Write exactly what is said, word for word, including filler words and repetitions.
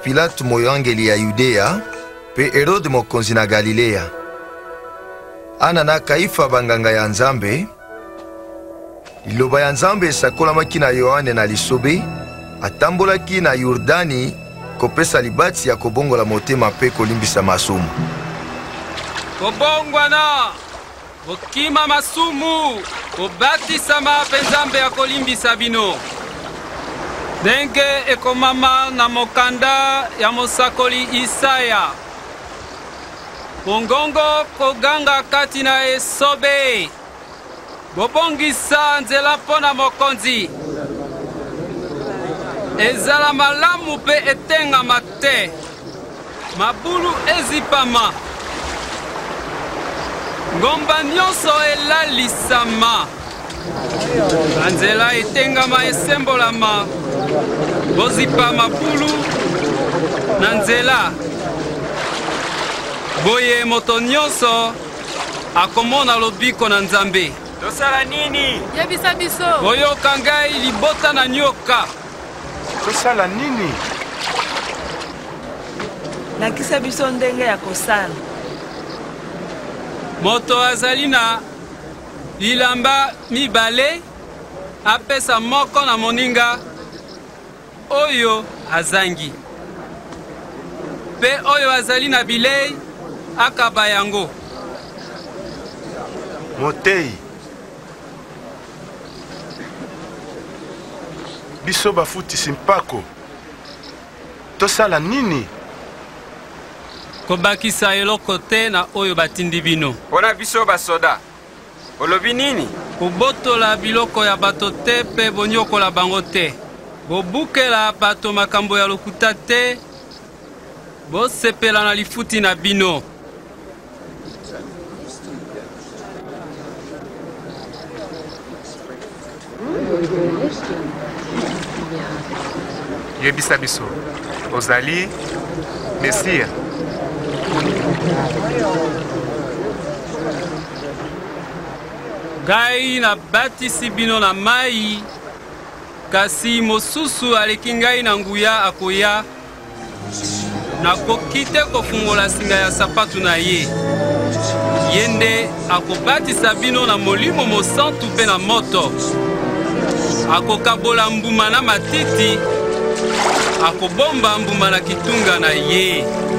Pilate moyangeli ya Yudea pe Herode mokonzi na Galilea. Ana na Kaifa banganga ya Nzambe. Liloba ya Nzambe esakolamaki na Yohane na lisobe, atambolaki na Yordani kopesa libati ya kobongola motema pe kolimbisa masumu. Kobongwana, bokima masumu, kobatisama pe Nzambe ya kolimbisa bino. Ndenge ekomama na mokanda ya mosakoli Isaya. Mongongo koganga kati na esobe. Bobongisa nzela pona mokonzi. Ezala malamu pe etengama te. Mabulu ezipama. Ngomba nyonso elalisama. Nzela etengama esembolama. Bozipa mabulu na nzela. Boye moto nyonso akomona lobiko na Nzambe. Tosala nini? Yebisa biso. Boyoka ngai libota na nyoka. Tosala nini? Lakisa biso ndenge ya kosala. Moto azali na bilamba mibale apesa moko na moninga oyo azangi. Pe oyo azali na bilei akaba yango. Motei. Biso bafutisi mpako. Tosala nini? Kobakisa eloko te na oyo batindi bino. Pona biso basoda. Olobi nini? Kobotola biloko ya bato te pe bonyokola bango te. Bobukela bato makambo ya lokuta te. Bosepela na lifuti na bino. Yebisa biso. Ozali Mesia. Ngai na batisi bino na mai, kasi mosusu aleki ngai na nguya akoya, nakoki te kofungola singa ya sapatu na ye. Yende akobatisa bino na molimo mosantu pe na moto. Akokabola mbuma na matiti, akobomba mbuma na kitunga na ye.